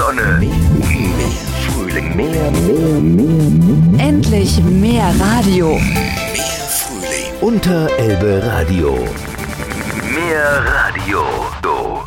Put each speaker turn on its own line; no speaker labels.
Sonne, mehr Frühling, mehr.
Endlich mehr Radio.
Mehr Frühling. Unterelbe Radio. Mehr Radio.